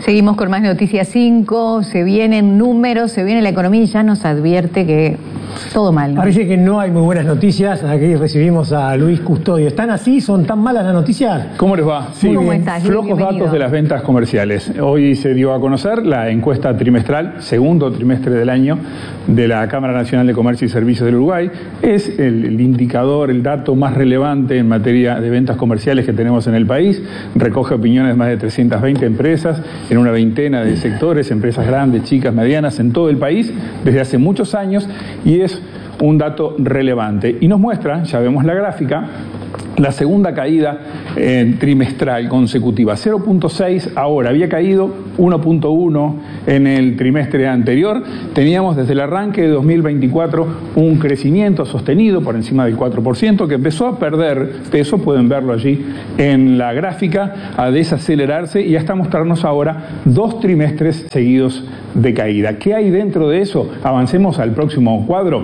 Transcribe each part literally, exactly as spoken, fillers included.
Seguimos con más Noticias cinco, se vienen números, se viene la economía y ya nos advierte que todo mal. Parece que no hay muy buenas noticias. Aquí recibimos a Luis Custodio. ¿Están así? ¿Son tan malas las noticias? ¿Cómo les va? Sí, ¿Cómo estás? Flojos Bienvenido. datos de las ventas comerciales. Hoy se dio a conocer la encuesta trimestral, segundo trimestre del año, de la Cámara Nacional de Comercio y Servicios del Uruguay. Es el, el indicador, el dato más relevante en materia de ventas comerciales que tenemos en el país. Recoge opiniones de más de trescientas veinte empresas en una veintena de sectores, empresas grandes, chicas, medianas, en todo el país, desde hace muchos años, y es un dato relevante. Y nos muestra, ya vemos la gráfica, la segunda caída eh, trimestral consecutiva, cero punto seis ahora, había caído uno punto uno en el trimestre anterior. Teníamos desde el arranque de dos mil veinticuatro un crecimiento sostenido por encima del cuatro por ciento que empezó a perder peso, pueden verlo allí en la gráfica, a desacelerarse y hasta mostrarnos ahora dos trimestres seguidos de caída. ¿Qué hay dentro de eso? Avancemos al próximo cuadro.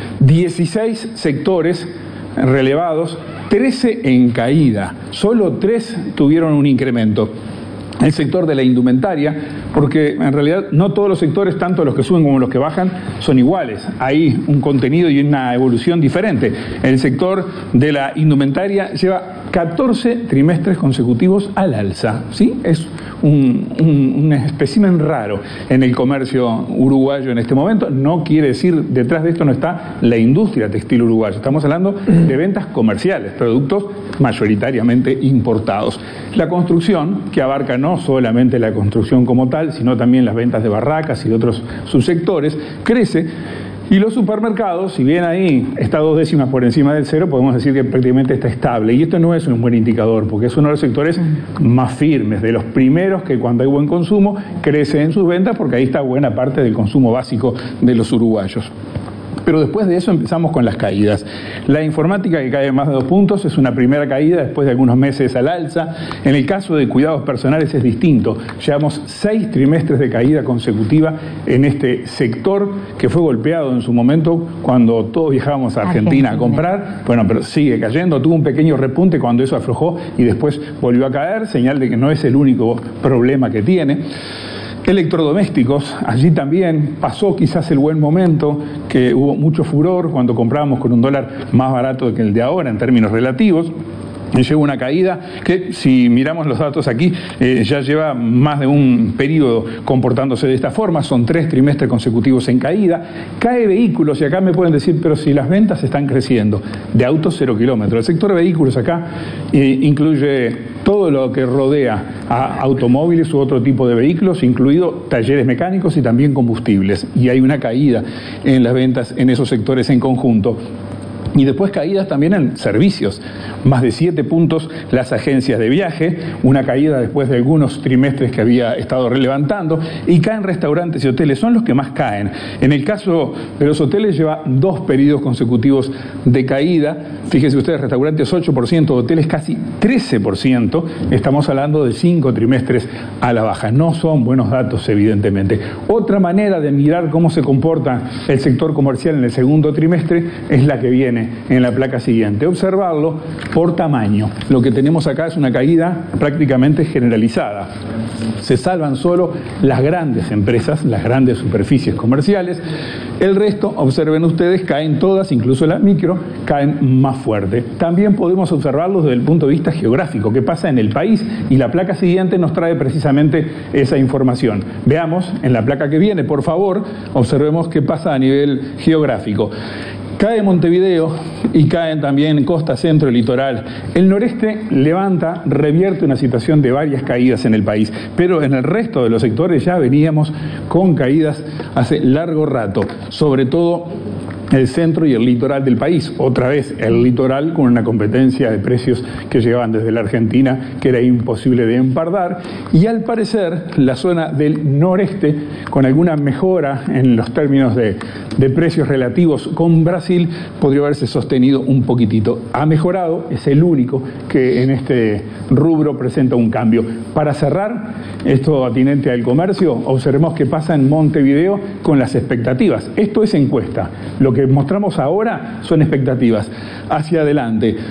dieciséis sectores relevados, trece en caída, solo tres tuvieron un incremento. El sector de la indumentaria, porque en realidad no todos los sectores, tanto los que suben como los que bajan, son iguales. Hay un contenido y una evolución diferente. El sector de la indumentaria lleva catorce trimestres consecutivos al alza, ¿sí? Es un, un, un espécimen raro en el comercio uruguayo en este momento. No quiere decir, detrás de esto no está la industria textil uruguaya. Estamos hablando de ventas comerciales, productos mayoritariamente importados. La construcción, que abarca no solamente la construcción como tal, sino también las ventas de barracas y de otros subsectores, crece. Y los supermercados, si bien ahí está dos décimas por encima del cero, podemos decir que prácticamente está estable. Y esto no es un buen indicador, porque es uno de los sectores más firmes, de los primeros que cuando hay buen consumo crece en sus ventas, porque ahí está buena parte del consumo básico de los uruguayos. Pero después de eso empezamos con las caídas. La informática, que cae más de dos puntos, es una primera caída después de algunos meses al alza. En el caso de cuidados personales es distinto. Llevamos seis trimestres de caída consecutiva en este sector que fue golpeado en su momento cuando todos viajábamos a Argentina, Argentina a comprar. Bueno, pero sigue cayendo. Tuvo un pequeño repunte cuando eso aflojó y después volvió a caer, señal de que no es el único problema que tiene. Electrodomésticos, allí también pasó quizás el buen momento, que hubo mucho furor cuando comprábamos con un dólar más barato que el de ahora en términos relativos. Lleva una caída que, si miramos los datos aquí, eh, ya lleva más de un periodo comportándose de esta forma. Son tres trimestres consecutivos en caída. Cae vehículos, y acá me pueden decir, pero si las ventas están creciendo, de autos cero kilómetros. El sector de vehículos acá eh, incluye todo lo que rodea a automóviles u otro tipo de vehículos, incluido talleres mecánicos y también combustibles. Y hay una caída en las ventas en esos sectores en conjunto. Y después caídas también en servicios, más de siete puntos las agencias de viaje, una caída después de algunos trimestres que había estado relevantando, y caen restaurantes y hoteles, son los que más caen. En el caso de los hoteles lleva dos periodos consecutivos de caída, fíjense ustedes, restaurantes ocho por ciento, hoteles casi trece por ciento, estamos hablando de cinco trimestres a la baja. No son buenos datos, evidentemente. Otra manera de mirar cómo se comporta el sector comercial en el segundo trimestre es la que viene en la placa siguiente. Observarlo por tamaño. Lo que tenemos acá es una caída prácticamente generalizada. Se salvan solo las grandes empresas, las grandes superficies comerciales. El resto, observen ustedes, caen todas, incluso las micro, caen más fuerte. También podemos observarlos desde el punto de vista geográfico, qué pasa en el país, y la placa siguiente nos trae precisamente esa información. Veamos en la placa que viene, por favor, observemos qué pasa a nivel geográfico. Cae Montevideo y caen también costa, centro y litoral. El noreste levanta, revierte una situación de varias caídas en el país, pero en el resto de los sectores ya veníamos con caídas hace largo rato, sobre todo el centro y el litoral del país. Otra vez el litoral con una competencia de precios que llegaban desde la Argentina que era imposible de empardar, y al parecer la zona del noreste con alguna mejora en los términos de, de precios relativos con Brasil podría haberse sostenido un poquitito. Ha mejorado, es el único que en este rubro presenta un cambio. Para cerrar esto atinente al comercio, observemos qué pasa en Montevideo con las expectativas. Esto es encuesta. Lo que mostramos ahora son expectativas hacia adelante.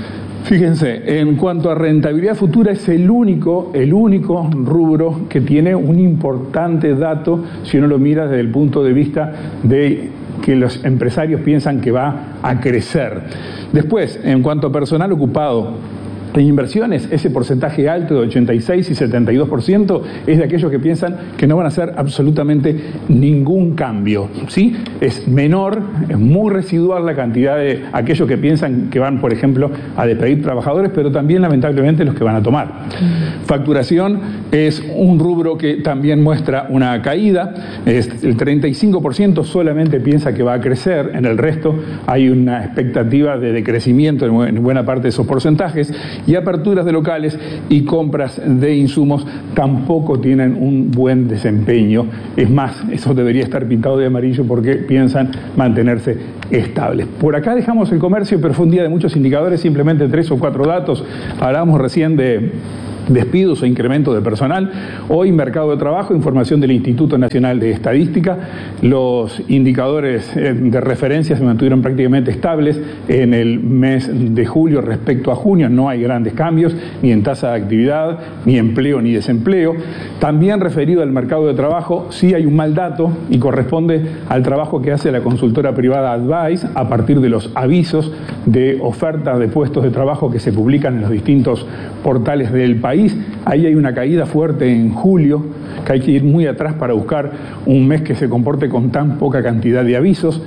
Fíjense, en cuanto a rentabilidad futura, es el único, el único rubro que tiene un importante dato si uno lo mira desde el punto de vista de que los empresarios piensan que va a crecer. Después, en cuanto a personal ocupado en inversiones, ese porcentaje alto de ochenta y seis y setenta y dos por ciento es de aquellos que piensan que no van a hacer absolutamente ningún cambio, ¿sí? Es menor, es muy residual la cantidad de aquellos que piensan que van, por ejemplo, a despedir trabajadores, pero también lamentablemente los que van a tomar. Facturación es un rubro que también muestra una caída, es el treinta y cinco por ciento solamente piensa que va a crecer, en el resto hay una expectativa de decrecimiento en buena parte de esos porcentajes. Y aperturas de locales y compras de insumos tampoco tienen un buen desempeño. Es más, eso debería estar pintado de amarillo porque piensan mantenerse estables. Por acá dejamos el comercio, pero fue un día de muchos indicadores, simplemente tres o cuatro datos. Hablábamos recién de despidos o incremento de personal. Hoy, mercado de trabajo, información del Instituto Nacional de Estadística. Los indicadores de referencia se mantuvieron prácticamente estables en el mes de julio respecto a junio. No hay grandes cambios, ni en tasa de actividad, ni empleo, ni desempleo. También referido al mercado de trabajo, sí hay un mal dato y corresponde al trabajo que hace la consultora privada Advice a partir de los avisos de ofertas de puestos de trabajo que se publican en los distintos portales del país. Ahí hay una caída fuerte en julio, que hay que ir muy atrás para buscar un mes que se comporte con tan poca cantidad de avisos.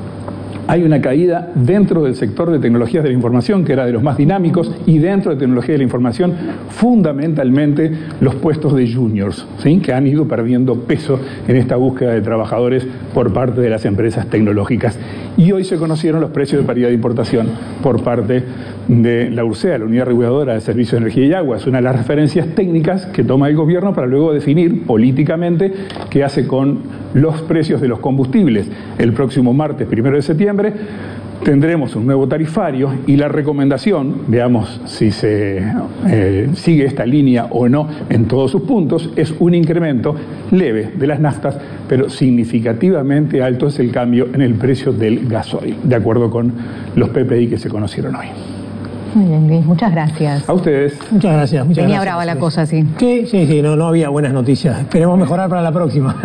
Hay una caída dentro del sector de tecnologías de la información, que era de los más dinámicos, y dentro de tecnología de la información, fundamentalmente los puestos de juniors, ¿sí? Que han ido perdiendo peso en esta búsqueda de trabajadores por parte de las empresas tecnológicas. Y hoy se conocieron los precios de paridad de importación por parte de la URSEA, la Unidad Reguladora del Servicio de Energía y Agua. Es una de las referencias técnicas que toma el gobierno para luego definir políticamente qué hace con los precios de los combustibles. El próximo martes, primero de septiembre, tendremos un nuevo tarifario y la recomendación, veamos si se eh, sigue esta línea o no en todos sus puntos, es un incremento leve de las naftas, pero significativamente alto es el cambio en el precio del gasoil, de acuerdo con los P P I que se conocieron hoy. Muy bien, Luis, muchas gracias. A ustedes. Muchas gracias. Muchas Venía gracias, brava la cosa, sí. Sí, sí, sí, no, no había buenas noticias. Esperemos mejorar para la próxima.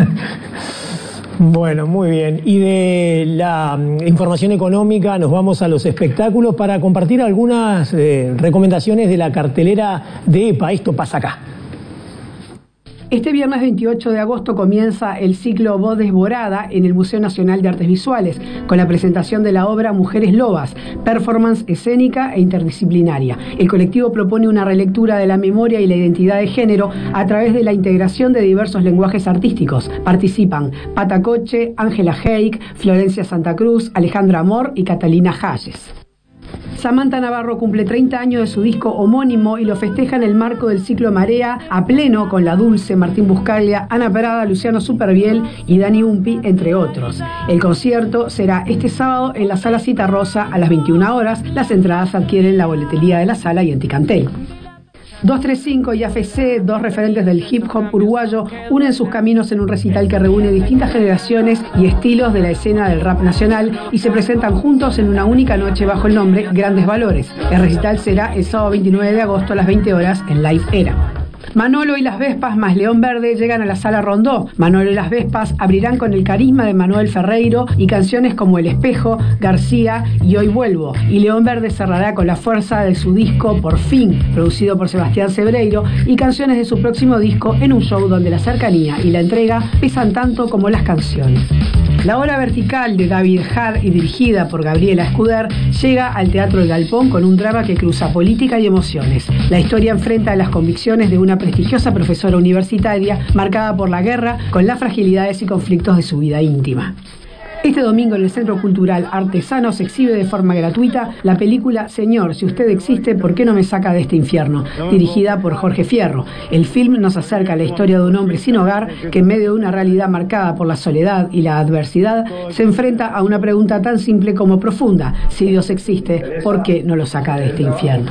Bueno, muy bien. Y de la información económica nos vamos a los espectáculos para compartir algunas eh, recomendaciones de la cartelera de EPA. Esto pasa acá. Este viernes veintiocho de agosto comienza el ciclo Voz Desborada en el Museo Nacional de Artes Visuales, con la presentación de la obra Mujeres Lobas, performance escénica e interdisciplinaria. El colectivo propone una relectura de la memoria y la identidad de género a través de la integración de diversos lenguajes artísticos. Participan Pata Coche, Ángela Heik, Florencia Santa Cruz, Alejandra Amor y Catalina Hayes. Samantha Navarro cumple treinta años de su disco homónimo y lo festeja en el marco del ciclo Marea a pleno con La Dulce, Martín Buscaglia, Ana Prada, Luciano Superviel y Dani Umpi, entre otros. El concierto será este sábado en la Sala Cita Rosa a las veintiuna horas. Las entradas se adquieren en la boletería de la sala y en Ticantel. doscientos treinta y cinco y A F C, dos referentes del hip hop uruguayo, unen sus caminos en un recital que reúne distintas generaciones y estilos de la escena del rap nacional y se presentan juntos en una única noche bajo el nombre Grandes Valores. El recital será el sábado veintinueve de agosto a las veinte horas en Live Era. Manolo y las Vespas más León Verde llegan a la Sala Rondó. Manolo y las Vespas abrirán con el carisma de Manuel Ferreiro y canciones como El Espejo, García y Hoy Vuelvo. Y León Verde cerrará con la fuerza de su disco Por Fin, producido por Sebastián Cebreiro, y canciones de su próximo disco en un show donde la cercanía y la entrega pesan tanto como las canciones. La obra vertical de David Hart y dirigida por Gabriela Escuder llega al Teatro El Galpón con un drama que cruza política y emociones. La historia enfrenta las convicciones de una prestigiosa profesora universitaria marcada por la guerra con las fragilidades y conflictos de su vida íntima. Este domingo en el Centro Cultural Artesano se exhibe de forma gratuita la película Señor, si usted existe, ¿por qué no me saca de este infierno?, dirigida por Jorge Fierro. El film nos acerca a la historia de un hombre sin hogar que en medio de una realidad marcada por la soledad y la adversidad se enfrenta a una pregunta tan simple como profunda: si Dios existe, ¿por qué no lo saca de este infierno?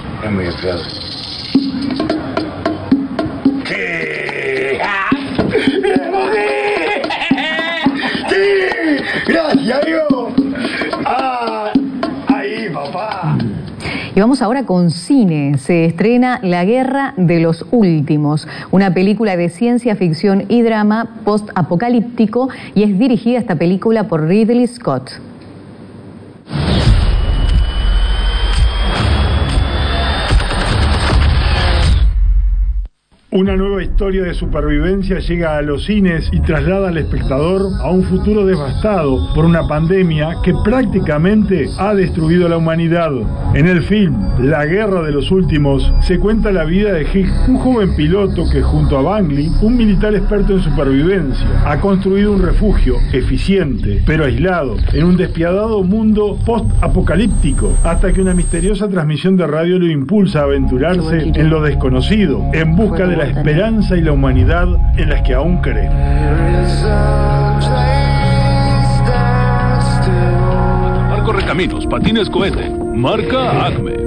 Gracias, Dios. Ah, ahí, papá. Y vamos ahora con cine. Se estrena La Guerra de los Últimos, una película de ciencia ficción y drama post-apocalíptico, y es dirigida esta película por Ridley Scott. Una nueva historia de supervivencia llega a los cines y traslada al espectador a un futuro devastado por una pandemia que prácticamente ha destruido a la humanidad. En el film La Guerra de los Últimos se cuenta la vida de Hick, un joven piloto que junto a Bangley, un militar experto en supervivencia, ha construido un refugio eficiente pero aislado en un despiadado mundo post-apocalíptico, hasta que una misteriosa transmisión de radio lo impulsa a aventurarse en lo desconocido, en busca de la esperanza y la humanidad en las que aún cree. Marco Correcaminos, patines cohete, marca Acme.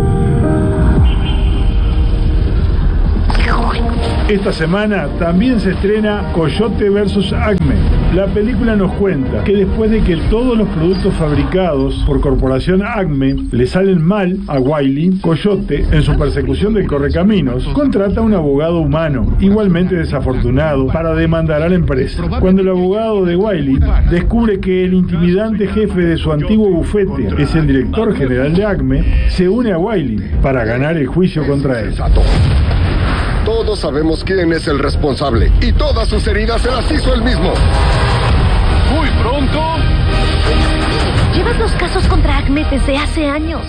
Esta semana también se estrena Coyote versus Acme. La película nos cuenta que después de que todos los productos fabricados por Corporación Acme le salen mal a Wiley, Coyote, en su persecución del Correcaminos, contrata a un abogado humano, igualmente desafortunado, para demandar a la empresa. Cuando el abogado de Wiley descubre que el intimidante jefe de su antiguo bufete es el director general de Acme, se une a Wiley para ganar el juicio contra él. Todos sabemos quién es el responsable y todas sus heridas se las hizo él mismo. Muy pronto. Llevas los casos contra Acme desde hace años.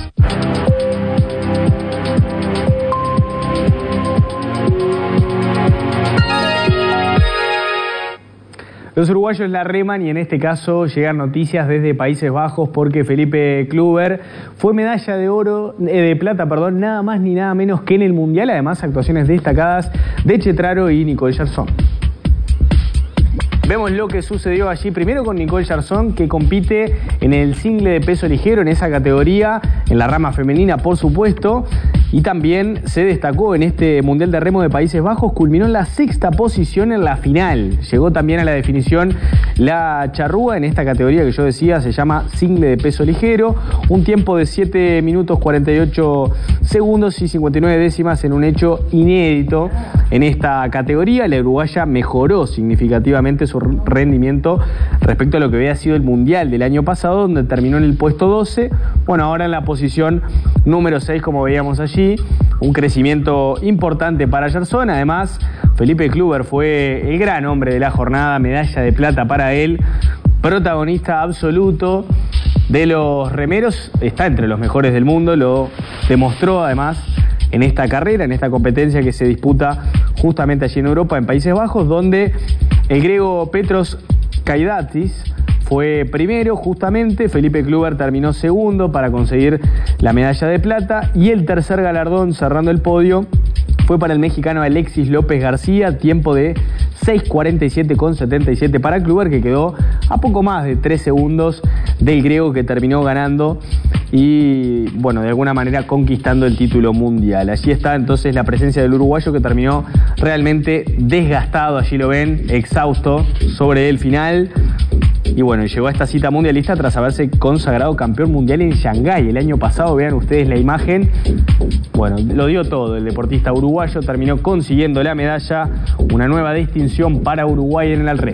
Los uruguayos la reman y en este caso llegan noticias desde Países Bajos porque Felipe Kluber fue medalla de oro, eh, de plata, perdón, nada más ni nada menos que en el Mundial. Además, actuaciones destacadas de Chetraro y Nicole Gerson. Vemos lo que sucedió allí, primero con Nicole Gerson, que compite en el single de peso ligero, en esa categoría, en la rama femenina, por supuesto, y también se destacó en este Mundial de Remo de Países Bajos, culminó en la sexta posición en la final. Llegó también a la definición la charrúa en esta categoría que yo decía, se llama single de peso ligero, un tiempo de siete minutos cuarenta y ocho segundos y cincuenta y nueve décimas en un hecho inédito en esta categoría. La uruguaya mejoró significativamente su rendimiento respecto a lo que había sido el Mundial del año pasado, donde terminó en el puesto doce. Bueno, ahora en la posición número seis, como veíamos allí, un crecimiento importante para Gerson. Además, Felipe Kluber fue el gran hombre de la jornada, medalla de plata para él, protagonista absoluto de los remeros, está entre los mejores del mundo, lo demostró además en esta carrera, en esta competencia que se disputa justamente allí en Europa, en Países Bajos, donde el griego Petros Kaidatis fue primero justamente, Felipe Kluber terminó segundo para conseguir la medalla de plata, y el tercer galardón cerrando el podio fue para el mexicano Alexis López García, tiempo de seis cuarenta y siete con setenta y siete para Kluber, que quedó a poco más de tres segundos del griego, que terminó ganando y, bueno, de alguna manera conquistando el título mundial. Allí está entonces la presencia del uruguayo, que terminó realmente desgastado, allí lo ven, exhausto sobre el final. Y bueno, llegó a esta cita mundialista tras haberse consagrado campeón mundial en Shanghái el año pasado. Vean ustedes la imagen. Bueno, lo dio todo el deportista uruguayo, terminó consiguiendo la medalla, una nueva distinción para Uruguay en el remo.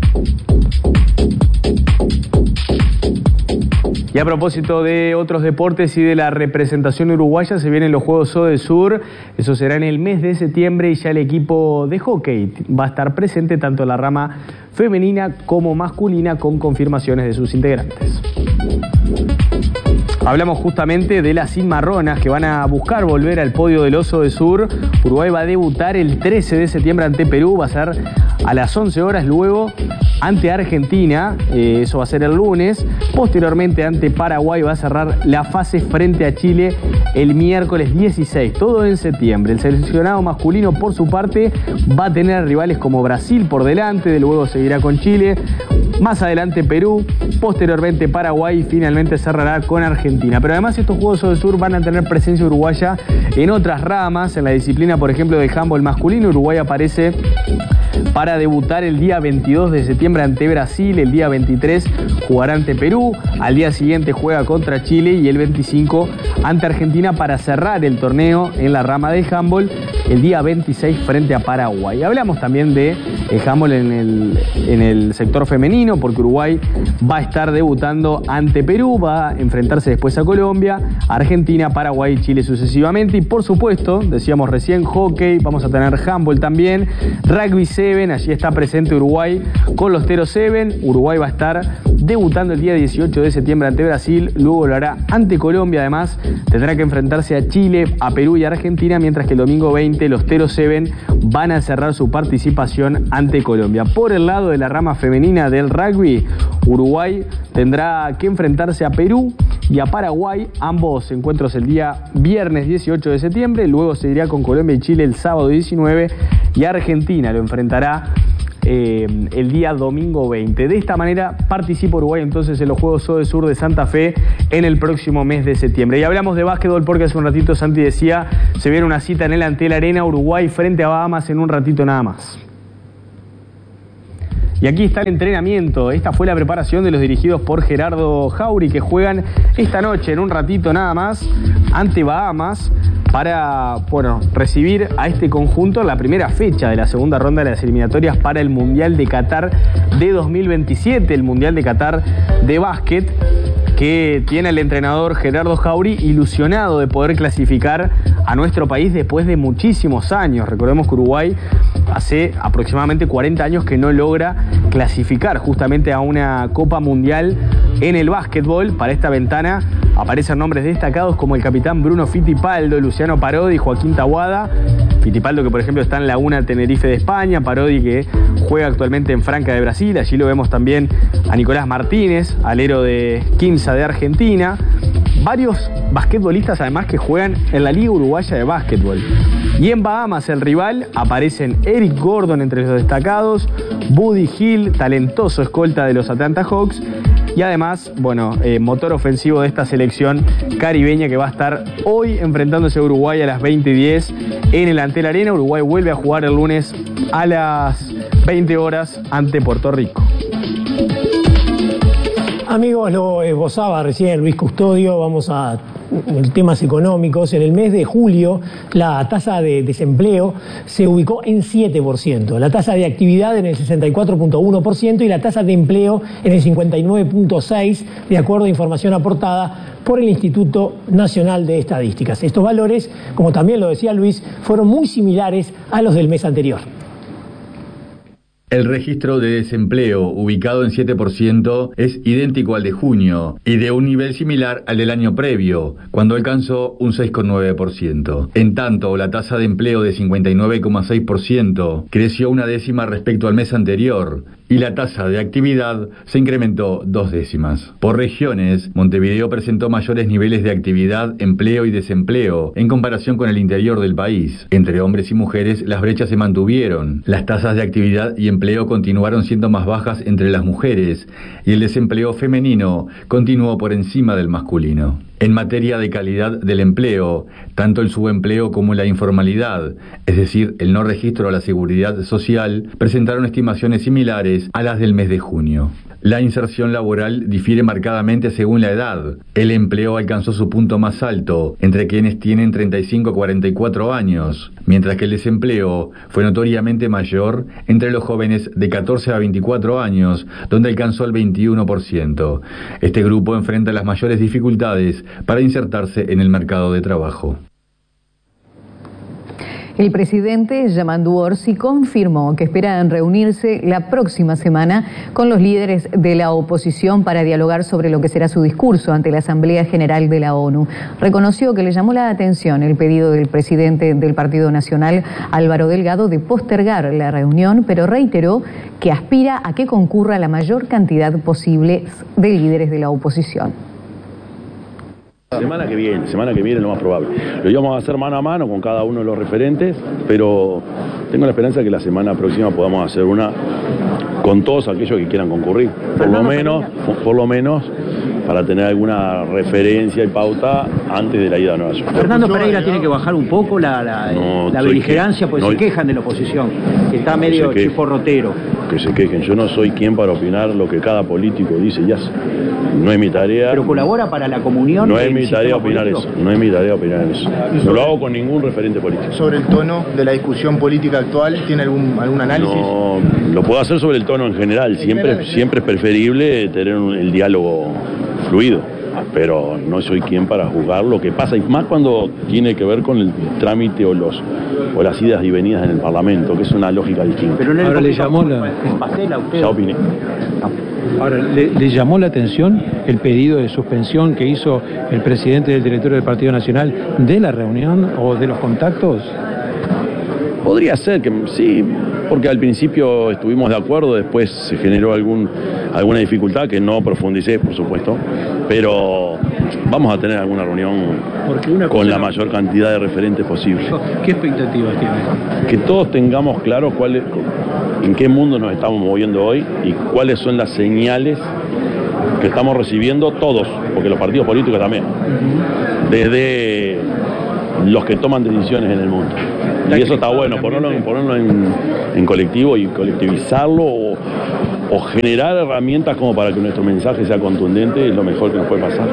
Y a propósito de otros deportes y de la representación uruguaya, se vienen los Juegos Odesur. Eso será en el mes de septiembre y ya el equipo de hockey va a estar presente tanto en la rama femenina como masculina, con confirmaciones de sus integrantes. Hablamos justamente de las cimarronas, que van a buscar volver al podio del Oso de Sur. Uruguay va a debutar el trece de septiembre ante Perú, va a ser a las once horas, luego ante Argentina, eh, eso va a ser el lunes. Posteriormente ante Paraguay, va a cerrar la fase frente a Chile el miércoles dieciséis, todo en septiembre. El seleccionado masculino, por su parte, va a tener rivales como Brasil por delante, de luego seguirá con Chile, más adelante Perú, posteriormente Paraguay y finalmente cerrará con Argentina. Pero además estos Juegos del Sur van a tener presencia uruguaya en otras ramas. En la disciplina, por ejemplo, del handball masculino, Uruguay aparece para debutar el día veintidós de septiembre ante Brasil, el día veintitrés jugará ante Perú, al día siguiente juega contra Chile y el veinticinco ante Argentina para cerrar el torneo en la rama del handball el día veintiséis frente a Paraguay. Hablamos también de el handball en el, en el sector femenino, porque Uruguay va a estar debutando ante Perú, va a enfrentarse después a Colombia, Argentina, Paraguay y Chile sucesivamente. Y por supuesto, decíamos recién, hockey, vamos a tener handball también, rugby siete, allí está presente Uruguay con los Tero siete. Uruguay va a estar debutando el día dieciocho de septiembre ante Brasil, luego lo hará ante Colombia. Además, tendrá que enfrentarse a Chile, a Perú y a Argentina, mientras que el domingo veinte los Tero siete van a cerrar su participación ante Colombia. Por el lado de la rama femenina del rugby, Uruguay tendrá que enfrentarse a Perú y a Paraguay, ambos encuentros el día viernes dieciocho de septiembre, luego se irá con Colombia y Chile el sábado diecinueve y Argentina lo enfrentará Eh, el día domingo veinte. De esta manera participa Uruguay entonces en los Juegos Sodesur de Santa Fe en el próximo mes de septiembre. Y hablamos de básquetbol porque hace un ratito Santi decía, se viene una cita en el Antel Arena, Uruguay frente a Bahamas en un ratito nada más. Y aquí está el entrenamiento. Esta fue la preparación de los dirigidos por Gerardo Jauri, que juegan esta noche en un ratito nada más ante Bahamas para, bueno, recibir a este conjunto en la primera fecha de la segunda ronda de las eliminatorias para el Mundial de Qatar de dos mil veintisiete, el Mundial de Qatar de básquet, que tiene el entrenador Gerardo Jauri ilusionado de poder clasificar a nuestro país después de muchísimos años. Recordemos que Uruguay hace aproximadamente cuarenta años que no logra clasificar justamente a una Copa Mundial en el básquetbol. Para esta ventana aparecen nombres destacados como el capitán Bruno Fittipaldo, Luciano Parodi, Joaquín Taboada. Fittipaldo, que por ejemplo está en Laguna Tenerife de España, Parodi, que juega actualmente en Franca de Brasil. Allí lo vemos también a Nicolás Martínez, alero de Quimsa de Argentina. Varios basquetbolistas además que juegan en la Liga Uruguaya de Básquetbol. Y en Bahamas, el rival, aparecen Eric Gordon entre los destacados, Buddy Hill, talentoso escolta de los Atlanta Hawks, y además, bueno, eh, motor ofensivo de esta selección caribeña que va a estar hoy enfrentándose a Uruguay a las veinte y diez en el Antel Arena. Uruguay vuelve a jugar el lunes a las veinte horas ante Puerto Rico. Amigos, lo esbozaba recién Luis Custodio, vamos a temas económicos. En el mes de julio la tasa de desempleo se ubicó en siete por ciento, la tasa de actividad en el sesenta y cuatro punto uno por ciento y la tasa de empleo en el cincuenta y nueve punto seis por ciento, de acuerdo a información aportada por el Instituto Nacional de Estadísticas. Estos valores, como también lo decía Luis, fueron muy similares a los del mes anterior. El registro de desempleo, ubicado en siete por ciento, es idéntico al de junio y de un nivel similar al del año previo, cuando alcanzó un seis coma nueve por ciento. En tanto, la tasa de empleo de cincuenta y nueve coma seis por ciento creció una décima respecto al mes anterior y la tasa de actividad se incrementó dos décimas. Por regiones, Montevideo presentó mayores niveles de actividad, empleo y desempleo en comparación con el interior del país. Entre hombres y mujeres, las brechas se mantuvieron. Las tasas de actividad y empleo continuaron siendo más bajas entre las mujeres y el desempleo femenino continuó por encima del masculino. En materia de calidad del empleo, tanto el subempleo como la informalidad, es decir, el no registro a la seguridad social, presentaron estimaciones similares a las del mes de junio. La inserción laboral difiere marcadamente según la edad. El empleo alcanzó su punto más alto entre quienes tienen treinta y cinco a cuarenta y cuatro años, mientras que el desempleo fue notoriamente mayor entre los jóvenes de catorce a veinticuatro años, donde alcanzó el veintiuno por ciento. Este grupo enfrenta las mayores dificultades para insertarse en el mercado de trabajo. El presidente Yamandu Orsi confirmó que esperan reunirse la próxima semana con los líderes de la oposición para dialogar sobre lo que será su discurso ante la Asamblea General de la ONU. Reconoció que le llamó la atención el pedido del presidente del Partido Nacional, Álvaro Delgado, de postergar la reunión, pero reiteró que aspira a que concurra la mayor cantidad posible de líderes de la oposición. Semana que viene, semana que viene lo más probable. Lo íbamos a hacer mano a mano con cada uno de los referentes, pero tengo la esperanza de que la semana próxima podamos hacer una con todos aquellos que quieran concurrir. Por lo menos, por lo menos para tener alguna referencia y pauta antes de la ida a Nueva York. Fernando Pereira tiene que bajar un poco la, la, no, la beligerancia, porque no, se quejan de la oposición, que está medio que chiforrotero. Que se quejen. Yo no soy quien para opinar lo que cada político dice y hace. No es mi tarea. Pero colabora para la comunión. No es mi tarea opinar eso. No es mi tarea opinar eso. No lo hago con ningún referente político. Sobre el tono de la discusión política actual, ¿tiene algún algún análisis? No, lo puedo hacer sobre el tono en general. Siempre, siempre es preferible tener un, el diálogo fluido, pero no soy quien para juzgar lo que pasa, y más cuando tiene que ver con el trámite o los o las idas y venidas en el Parlamento, que es una lógica distinta. Pero no Ahora le llamó la... Ya opiné. Ahora, ¿le, ¿le llamó la atención el pedido de suspensión que hizo el presidente del directorio del Partido Nacional de la reunión o de los contactos? Podría ser que sí, porque al principio estuvimos de acuerdo, después se generó algún, alguna dificultad que no profundicé, por supuesto, pero vamos a tener alguna reunión con la mayor cantidad de referentes posible. ¿Qué expectativas tiene? Que todos tengamos claro cuál es, en qué mundo nos estamos moviendo hoy y cuáles son las señales que estamos recibiendo todos, porque los partidos políticos también, desde los que toman decisiones en el mundo. Y eso está bueno, ponerlo, ponerlo en, en colectivo y colectivizarlo o, o generar herramientas como para que nuestro mensaje sea contundente es lo mejor que nos puede pasar.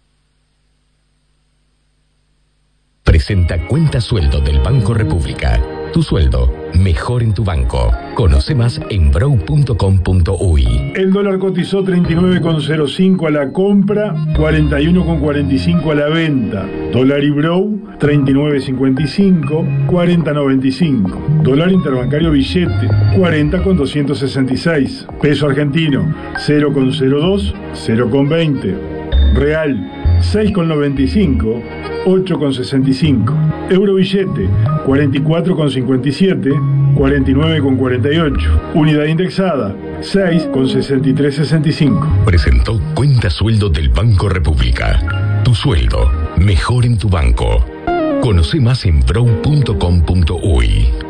Presenta Cuenta Sueldo del Banco República. Tu sueldo, mejor en tu banco. Conoce más en brow punto com punto uy. El dólar cotizó treinta y nueve con cero cinco a la compra, cuarenta y uno con cuarenta y cinco a la venta. Dólar y Brow, treinta y nueve cincuenta y cinco, cuarenta noventa y cinco. Dólar interbancario billete, cuarenta con doscientos sesenta y seis. Peso argentino, cero con cero dos, cero con veinte. Real, seis con noventa y cinco, ocho con sesenta y cinco. Euro billete, cuarenta y cuatro con cincuenta y siete, cuarenta y nueve con cuarenta y ocho. Unidad indexada, seis con sesenta y tres sesenta y cinco. Presentó Cuenta Sueldo del Banco República. Tu sueldo, mejor en tu banco. Conoce más en brow punto com punto uy.